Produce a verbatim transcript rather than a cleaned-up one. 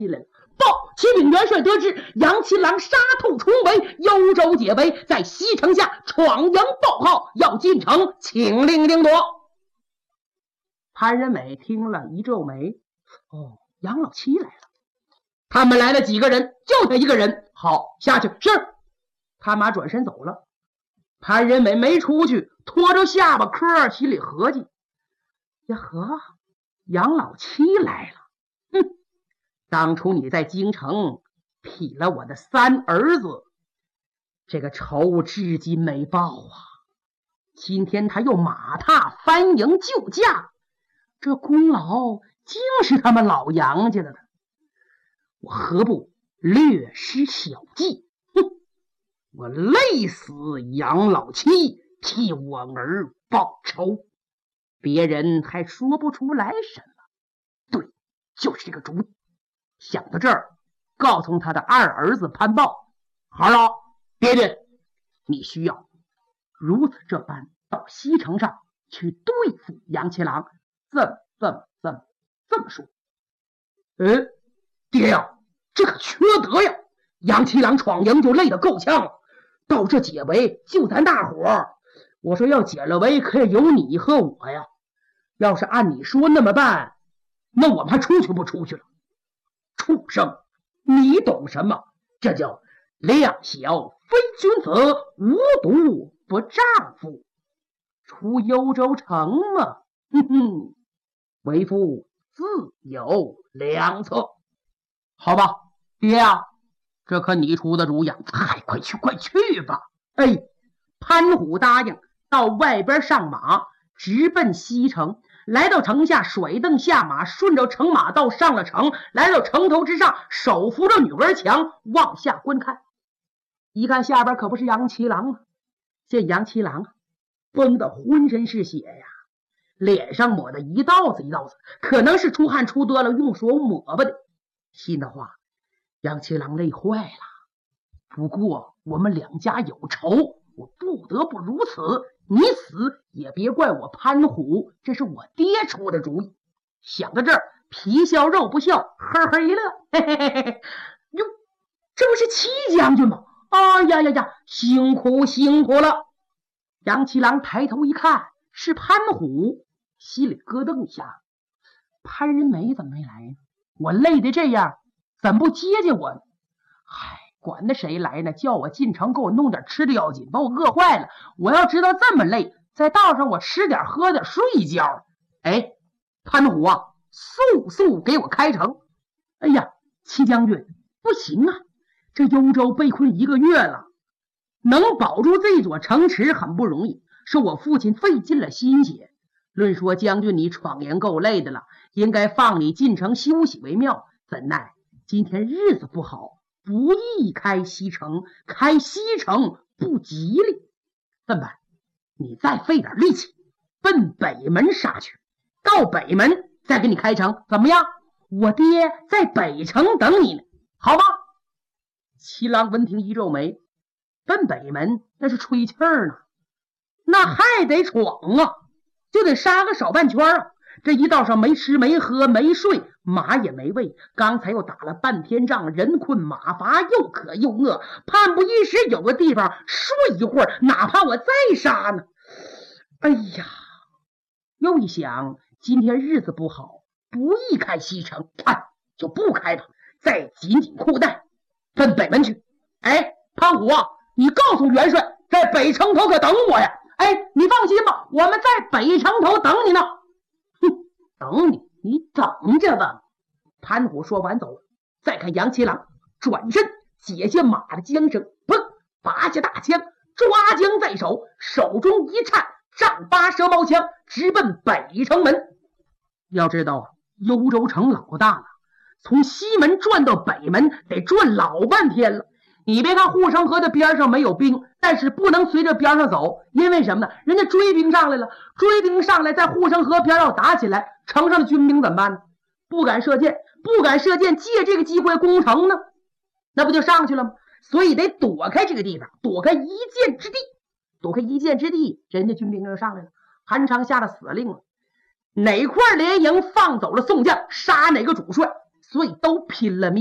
来了。报！启禀元帅，得知杨七郎杀透重围，幽州解围，在西城下闯营报号，要进城，请令定夺。潘仁美听了一皱眉，哦，杨老七来了。他们来了几个人？就他一个人。好，下去。是。他马转身走了。潘仁美没出去，拖着下巴颏，心里合计：呀呵，杨老七来了。哼，当初你在京城劈了我的三儿子，这个仇至今没报啊！今天他又马踏翻营救驾，这功劳竟是他们老杨家的了。我何不略施小计？哼，我累死杨老七，替我儿报仇，别人还说不出来什么。对，就是这个主意。想到这儿，告诉他的二儿子潘豹：好了，爹爹，你需要如此这般到西城上去对付杨七郎。这么这么这么这么说。呃，爹呀，这可缺德呀！杨七郎闯营就累得够呛了，到这解围就咱大伙儿。我说要解了围，可以有你和我呀。要是按你说那么办，那我们还出去不出去了？畜生，你懂什么？这叫量小非君子，无毒不丈夫。出幽州城嘛，哼哼，为父自有良策。好吧，爹啊，这可你出的主意。嗨，快去快去吧。哎，潘虎答应到外边上马，直奔西城。来到城下，甩蹬下马，顺着城马道上了城，来到城头之上，手扶着女儿墙往下观看。一看下边可不是杨七郎啊，见杨七郎啊崩得浑身是血呀，脸上抹的一道子一道子，可能是出汗出多了，用手抹吧的。心的话，杨七郎累坏了，不过我们两家有仇，我不得不如此。你死也别怪我潘虎，这是我爹出的主意。想到这儿，皮笑肉不笑，呵呵一乐，嘿嘿嘿嘿，哟，这不是戚将军吗？哎呀呀呀，辛苦辛苦了。杨七郎抬头一看，是潘虎，心里咯噔一下，潘仁美怎么没来呢？我累得这样，怎么不接接我呢？嗨，管他谁来呢，叫我进城给我弄点吃的要紧，把我饿坏了。我要知道这么累，在道上我吃点喝点睡一觉。哎，潘虎啊，速速给我开城。哎呀，戚将军不行啊，这幽州被困一个月了，能保住这座城池很不容易，是我父亲费尽了心血。论说将军你闯营够累的了，应该放你进城休息为妙，怎奈今天日子不好，不宜开西城，开西城不吉利。这么办？你再费点力气，奔北门杀去，到北门再给你开城，怎么样？我爹在北城等你呢，好吗？七郎闻听一皱眉，奔北门那是吹气儿呢，那还得闯啊，就得杀个少半圈啊。这一道上没吃没喝没睡，马也没喂，刚才又打了半天仗，人困马乏，又渴又饿，盼不一时有个地方睡一会儿，哪怕我再杀呢。哎呀，又一想，今天日子不好，不宜开西城，哎，就不开吧，再紧紧裤带奔北门去。哎，潘虎啊，你告诉元帅，在北城头可等我呀。哎，你放心吧，我们在北城头等你呢。哼，等你，你等着吧。潘虎说完走了。再看杨七郎转身解下马的缰绳，砰，拔下大枪，抓缰在手，手中一颤，丈八蛇矛枪，直奔北城门。要知道啊，幽州城老大了，从西门转到北门得转老半天了。你别看护城河的边上没有兵，但是不能随着边上走，因为什么呢？人家追兵上来了，追兵上来在护城河边要打起来，城上的军兵怎么办呢？不敢射箭，不敢射箭，借这个机会攻城呢，那不就上去了吗？所以得躲开这个地方，躲开一箭之地，躲开一箭之地，人家军兵就上来了。韩昌下了死令了，哪块连营放走了宋将，杀哪个主帅。 遂都拼了命。